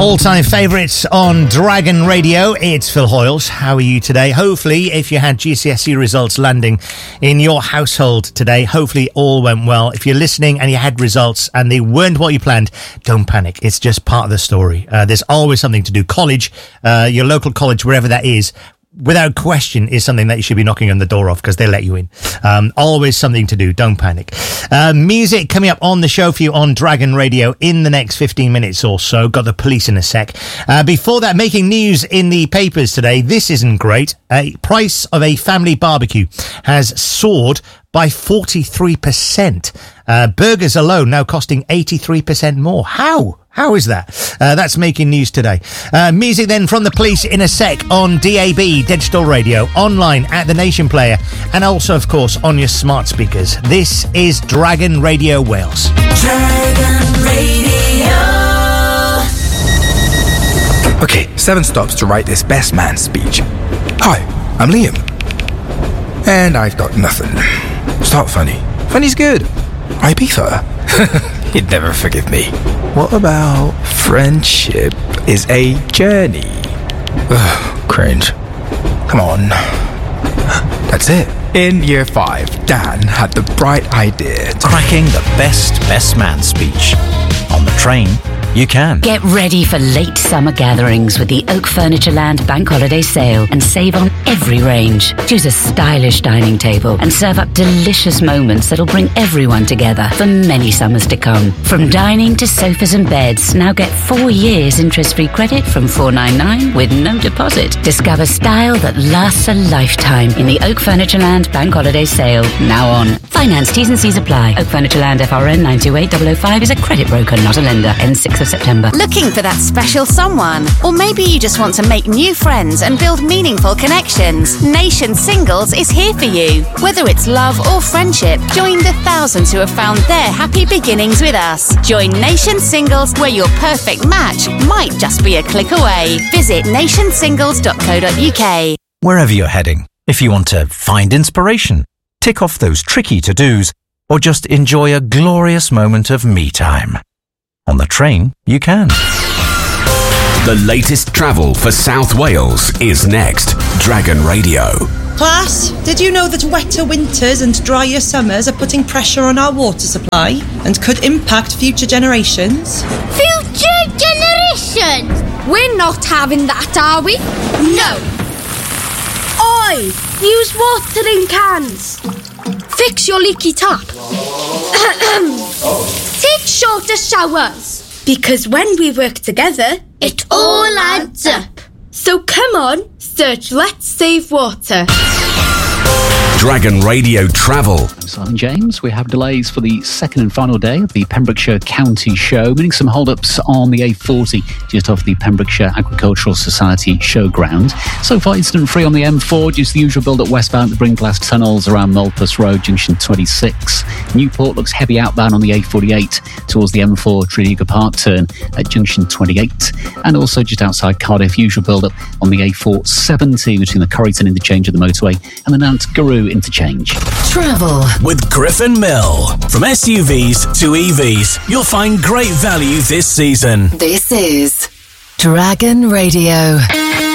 All-time favourites on Dragon Radio. It's Phil Hoyles. How are you today? Hopefully, if you had GCSE results landing in your household today, hopefully all went well. If you're listening and you had results and they weren't what you planned, don't panic. It's just part of the story. There's always something to do. College, your local college, wherever that is, without question is something that you should be knocking on the door of because they let you in. Always something to do. Don't panic. Music coming up on the show for you on Dragon Radio in the next 15 minutes or so. Got the police in a sec. Before that, making news in the papers today. This isn't great. Price of a family barbecue has soared by 43%. Burgers alone now costing 83% more. How is that? That's making news today. Music then from the police in a sec on DAB, digital radio, online at the Nation Player, and also, of course, on your smart speakers. This is Dragon Radio Wales. Dragon Radio. Okay, 7 stops to write this best man speech. Hi, I'm Liam. And I've got nothing. Start funny. Funny's good. Ibiza. You'd never forgive me. What about friendship is a journey? Ugh, cringe. Come on. That's it. In year 5, Dan had the bright idea to cracking the best man speech. On the train, you can. Get ready for late summer gatherings with the Oak Furniture Land Bank Holiday Sale and save on every range. Choose a stylish dining table and serve up delicious moments that'll bring everyone together for many summers to come. From dining to sofas and beds, now get 4 years interest-free credit from $499 with no deposit. Discover style that lasts a lifetime in the Oak Furniture Land Bank Holiday Sale, now on. Finance T's and C's apply. Oak Furniture Land FRN 928005 is a credit broker, not a lender. Ends 6th of September. Looking for that special someone? Or maybe you just want to make new friends and build meaningful connections? Nation Singles is here for you. Whether it's love or friendship, join the thousands who have found their happy beginnings with us. Join Nation Singles, where your perfect match might just be a click away. Visit nationsingles.co.uk. Wherever you're heading, if you want to find inspiration, tick off those tricky to-dos, or just enjoy a glorious moment of me time. On the train, you can. The latest travel for South Wales is next. Dragon Radio. Class, did you know that wetter winters and drier summers are putting pressure on our water supply and could impact future generations? Future generations? We're not having that, are we? No. Oi! Use watering cans. Fix your leaky tap. Take shorter showers. Because when we work together, it all adds up. So come on, search Let's Save Water. Dragon Radio Travel. Simon James, we have delays for the second and final day of the Pembrokeshire County Show, meaning some hold-ups on the A40 just off the Pembrokeshire Agricultural Society showground. So far, incident-free on the M4, just the usual build-up westbound at the Bringlass tunnels around Malpas Road, junction 26. Newport looks heavy outbound on the A48 towards the M4 Tredegar Park turn at junction 28. And also just outside Cardiff, usual build-up on the A470 between the Corryton interchange of the motorway and the Nant Guru interchange. Travel with Griffin Mill. From SUVs to EVs, you'll find great value this season. This is Dragon Radio.